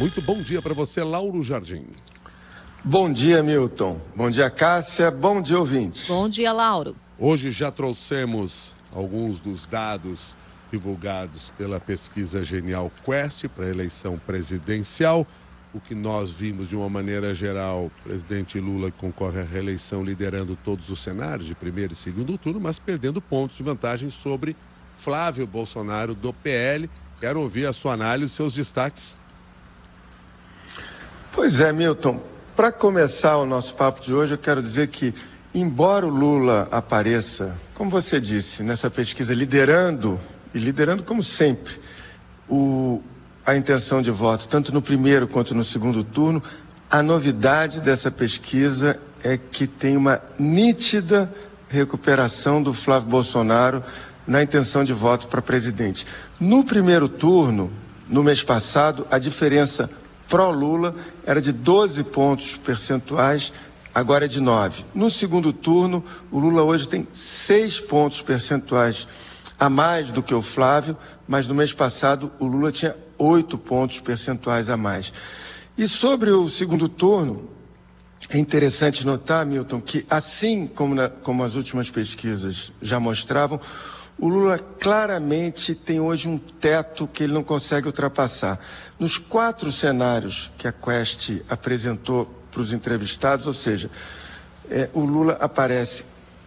Muito bom dia para você, Lauro Jardim. Bom dia, Milton. Bom dia, Cássia. Bom dia, ouvintes. Bom dia, Lauro. Hoje já trouxemos alguns dos dados divulgados pela pesquisa Genial Quest para a eleição presidencial. O que nós vimos de uma maneira geral, o presidente Lula concorre à reeleição liderando todos os cenários de primeiro e segundo turno, mas perdendo pontos de vantagem sobre Flávio Bolsonaro do PL. Quero ouvir a sua análise e seus destaques. Pois é, Milton. Para começar o nosso papo de hoje, eu quero dizer que, embora o Lula apareça, como você disse, nessa pesquisa liderando como sempre, a intenção de voto, tanto no primeiro quanto no segundo turno, a novidade dessa pesquisa é que tem uma nítida recuperação do Flávio Bolsonaro na intenção de voto para presidente. No primeiro turno, no mês passado, a diferença pró-Lula era de 12 pontos percentuais, agora é de 9. No segundo turno, o Lula hoje tem 6 pontos percentuais a mais do que o Flávio, mas no mês passado o Lula tinha 8 pontos percentuais a mais. E sobre o segundo turno, é interessante notar, Milton, que assim como as últimas pesquisas já mostravam, o Lula claramente tem hoje um teto que ele não consegue ultrapassar. Nos 4 cenários que a Quest apresentou para os entrevistados, ou seja, o Lula aparece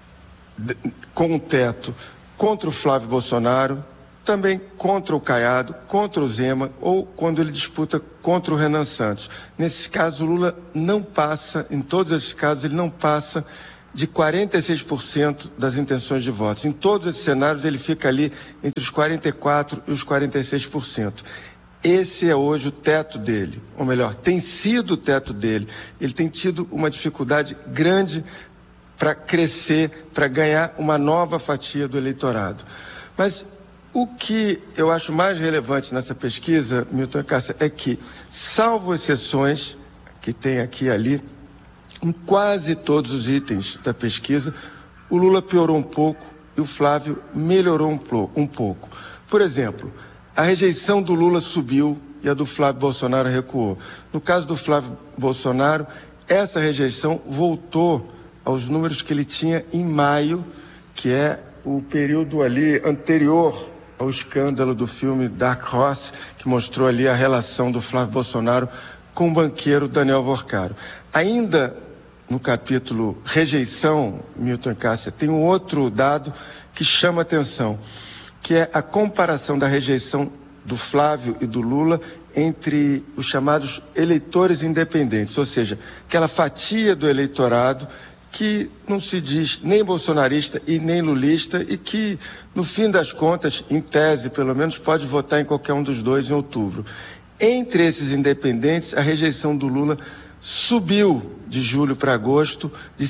com um teto contra o Flávio Bolsonaro, também contra o Caiado, contra o Zema, ou quando ele disputa contra o Renan Santos. Nesses casos, o Lula não passa, em todos esses casos, ele não passa de 46% das intenções de votos. Em todos esses cenários, ele fica ali entre os 44% e os 46%. Esse é hoje o teto dele, ou melhor, tem sido o teto dele. Ele tem tido uma dificuldade grande para crescer, para ganhar uma nova fatia do eleitorado. Mas o que eu acho mais relevante nessa pesquisa, Milton e Cássia, é que, salvo exceções, que tem aqui e ali, em quase todos os itens da pesquisa, o Lula piorou um pouco e o Flávio melhorou um pouco. Por exemplo, a rejeição do Lula subiu e a do Flávio Bolsonaro recuou. No caso do Flávio Bolsonaro, essa rejeição voltou aos números que ele tinha em maio, que é o período ali anterior ao escândalo do filme Dark Horse, que mostrou ali a relação do Flávio Bolsonaro com o banqueiro Daniel Vorcaro. Ainda no capítulo rejeição, Milton e Cássia, tem um outro dado que chama atenção, que é a comparação da rejeição do Flávio e do Lula entre os chamados eleitores independentes, ou seja, aquela fatia do eleitorado que não se diz nem bolsonarista e nem lulista e que, no fim das contas, em tese pelo menos, pode votar em qualquer um dos dois em outubro. Entre esses independentes, a rejeição do Lula subiu de julho para agosto de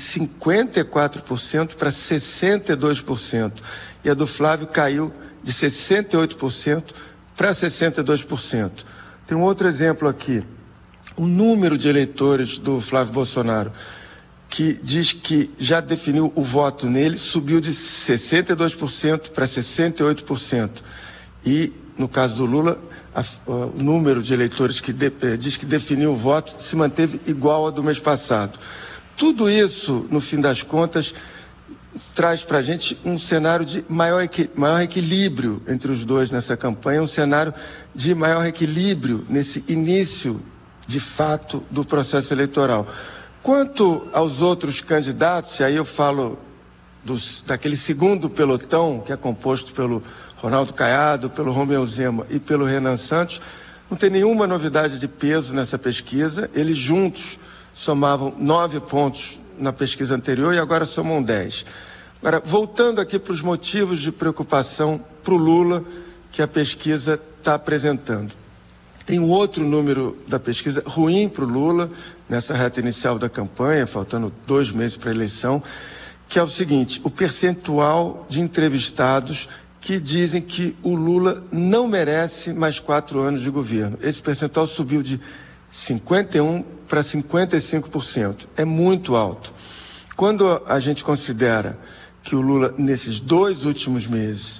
54% para 62%. E a do Flávio caiu de 68% para 62%. Tem um outro exemplo aqui. O número de eleitores do Flávio Bolsonaro, que diz que já definiu o voto nele, subiu de 62% para 68%. E, no caso do Lula, o número de eleitores que diz que definiu o voto se manteve igual ao do mês passado. Tudo isso, no fim das contas, traz para a gente um cenário de maior equilíbrio entre os dois nessa campanha, um cenário de maior equilíbrio nesse início, de fato, do processo eleitoral. Quanto aos outros candidatos, e aí eu falo daquele segundo pelotão, que é composto pelo Ronaldo Caiado, pelo Romeu Zema e pelo Renan Santos, não tem nenhuma novidade de peso nessa pesquisa. Eles juntos somavam 9 pontos na pesquisa anterior e agora somam 10. Agora, voltando aqui para os motivos de preocupação para o Lula que a pesquisa está apresentando. Tem um outro número da pesquisa ruim para o Lula, nessa reta inicial da campanha, faltando 2 meses para a eleição, que é o seguinte: o percentual de entrevistados que dizem que o Lula não merece mais 4 anos de governo. Esse percentual subiu de 51% para 55%. É muito alto. Quando a gente considera que o Lula, nesses 2 últimos meses,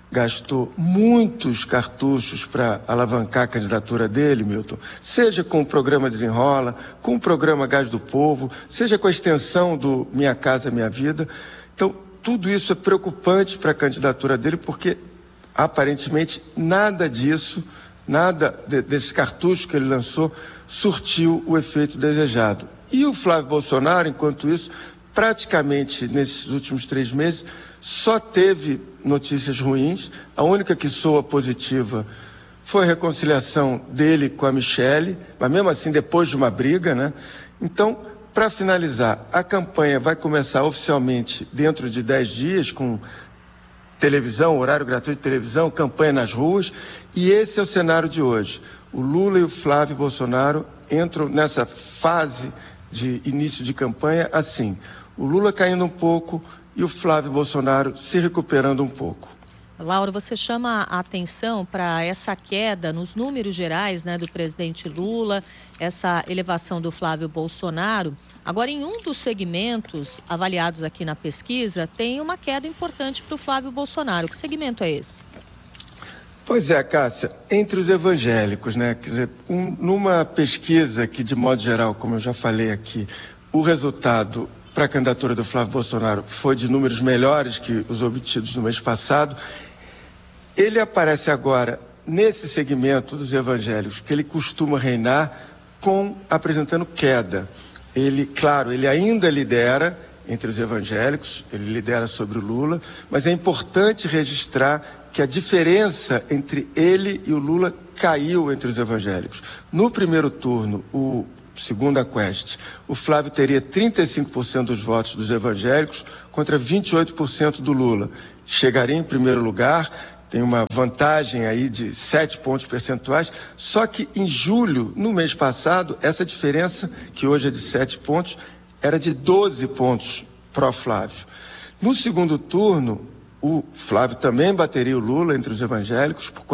gastou muitos cartuchos para alavancar a candidatura dele, Milton, seja com o programa Desenrola, com o programa Gás do Povo, seja com a extensão do Minha Casa Minha Vida. Então, tudo isso é preocupante para a candidatura dele, porque aparentemente nada disso, nada desses cartuchos que ele lançou, surtiu o efeito desejado. E o Flávio Bolsonaro, enquanto isso, praticamente nesses últimos 3 meses, só teve notícias ruins. A única que soa positiva foi a reconciliação dele com a Michelle, mas mesmo assim depois de uma briga, né? Então, para finalizar, a campanha vai começar oficialmente dentro de 10 dias, com televisão, horário gratuito de televisão, campanha nas ruas, e esse é o cenário de hoje. O Lula e o Flávio Bolsonaro entram nessa fase de início de campanha assim, o Lula caindo um pouco e o Flávio Bolsonaro se recuperando um pouco. Laura, você chama a atenção para essa queda nos números gerais, né, do presidente Lula, essa elevação do Flávio Bolsonaro. Agora, em um dos segmentos avaliados aqui na pesquisa, tem uma queda importante para o Flávio Bolsonaro. Que segmento é esse? Pois é, Cássia, entre os evangélicos, né? Quer dizer, numa pesquisa que, de modo geral, como eu já falei aqui, o resultado para a candidatura do Flávio Bolsonaro foi de números melhores que os obtidos no mês passado. Ele aparece agora nesse segmento dos evangélicos que ele costuma reinar, apresentando queda. Ele, claro, ele ainda lidera entre os evangélicos, ele lidera sobre o Lula, mas é importante registrar que a diferença entre ele e o Lula caiu entre os evangélicos. No primeiro turno, segundo a Quest, o Flávio teria 35% dos votos dos evangélicos contra 28% do Lula. Chegaria em primeiro lugar, tem uma vantagem aí de 7 pontos percentuais, só que em julho, no mês passado, essa diferença, que hoje é de 7 pontos, era de 12 pontos pró-Flávio. No segundo turno, o Flávio também bateria o Lula entre os evangélicos por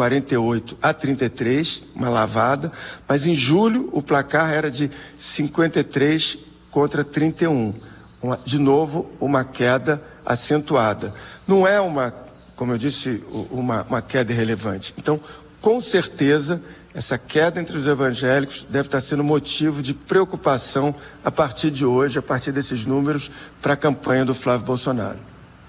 48-33, uma lavada, mas em julho o placar era de 53 contra 31. De novo, uma queda acentuada. Não é como eu disse, uma queda irrelevante. Então, com certeza, essa queda entre os evangélicos deve estar sendo motivo de preocupação a partir de hoje, a partir desses números, para a campanha do Flávio Bolsonaro.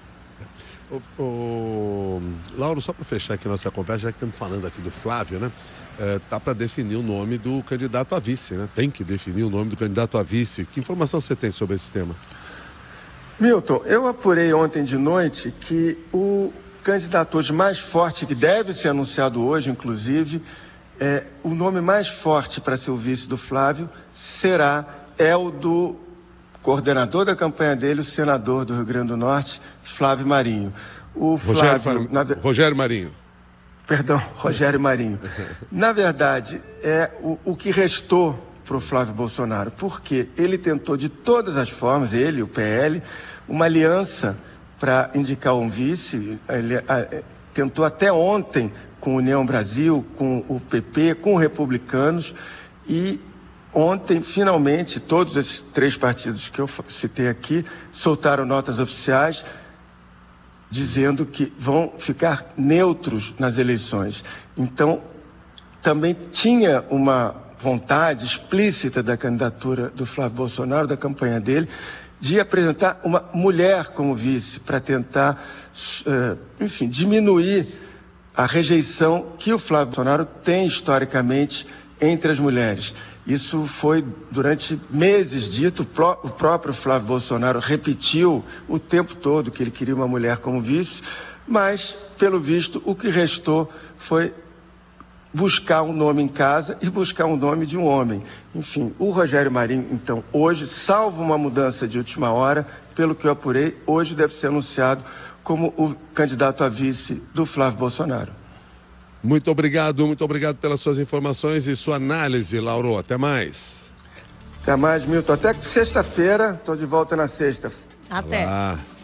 Lauro, só para fechar aqui a nossa conversa, já que estamos falando aqui do Flávio, né? Tá para definir o nome do candidato a vice, né? Tem que definir o nome do candidato a vice. Que informação você tem sobre esse tema? Milton, eu apurei ontem de noite que o candidato hoje mais forte, que deve ser anunciado hoje, inclusive, o nome mais forte para ser o vice do Flávio é o do coordenador da campanha dele, o senador do Rio Grande do Norte, Flávio Marinho. Rogério Marinho. Perdão, Rogério Marinho. Na verdade, é o que restou para o Flávio Bolsonaro, porque ele tentou de todas as formas, ele, o PL, uma aliança para indicar um vice. Ele tentou até ontem com a União Brasil, com o PP, com os republicanos, e ontem, finalmente, todos esses 3 partidos que eu citei aqui soltaram notas oficiais dizendo que vão ficar neutros nas eleições. Então, também tinha uma vontade explícita da candidatura do Flávio Bolsonaro, da campanha dele, de apresentar uma mulher como vice, para tentar, diminuir a rejeição que o Flávio Bolsonaro tem historicamente entre as mulheres. Isso foi durante meses dito, o próprio Flávio Bolsonaro repetiu o tempo todo que ele queria uma mulher como vice, mas, pelo visto, o que restou foi buscar um nome em casa e buscar um nome de um homem. Enfim, o Rogério Marinho, então, hoje, salvo uma mudança de última hora, pelo que eu apurei, hoje deve ser anunciado como o candidato a vice do Flávio Bolsonaro. Muito obrigado pelas suas informações e sua análise, Lauro. Até mais. Até mais, Milton. Até sexta-feira, estou de volta na sexta. Até. Olá.